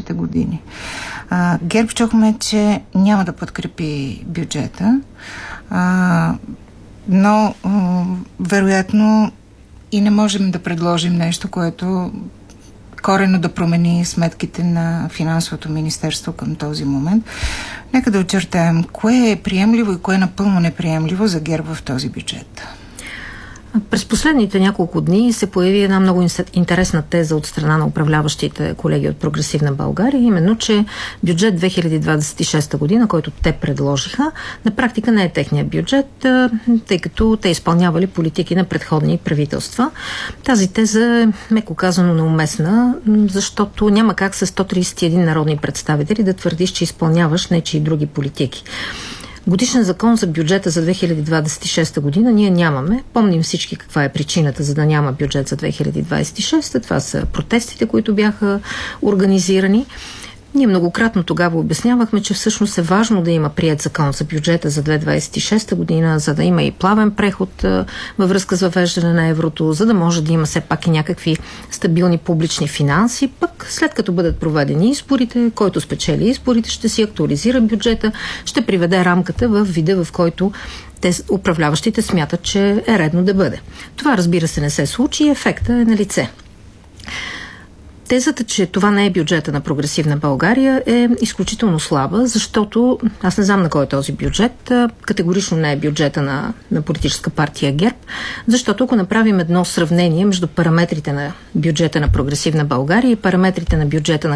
следващите години. ГЕРБ чухме, че няма да подкрепи бюджета, но вероятно и не можем да предложим нещо, което коренно да промени сметките на финансовото министерство към този момент. Нека да очертаем кое е приемливо и кое е напълно неприемливо за ГЕРБ в този бюджет. През последните няколко дни се появи една много интересна теза от страна на управляващите колеги от Прогресивна България, именно, че бюджет 2026 година, който те предложиха, на практика не е техния бюджет, тъй като те изпълнявали политики на предходни правителства. Тази теза е, меко казано, неуместна, защото няма как с 131 народни представители да твърдиш, че изпълняваш нечии други политики. Годишен закон за бюджета за 2026 година ние нямаме. Помним всички каква е причината, за да няма бюджет за 2026. Това са протестите, които бяха организирани. Ние многократно тогава обяснявахме, че всъщност е важно да има приет закон за бюджета за 2026 година, за да има и плавен преход във връзка с въвеждане на еврото, за да може да има все пак и някакви стабилни публични финанси. Пък след като бъдат проведени изборите, който спечели изборите, ще си актуализира бюджета, ще приведе рамката в вида, в който управляващите смятат, че е редно да бъде. Това, разбира се, не се случи и ефекта е на лице. Тезата, че това не е бюджета на Прогресивна България, е изключително слаба, защото аз не знам на кой е този бюджет. Категорично не е бюджета на политическа партия ГЕРБ, защото ако направим едно сравнение между параметрите на бюджета на Прогресивна България и параметрите на бюджета на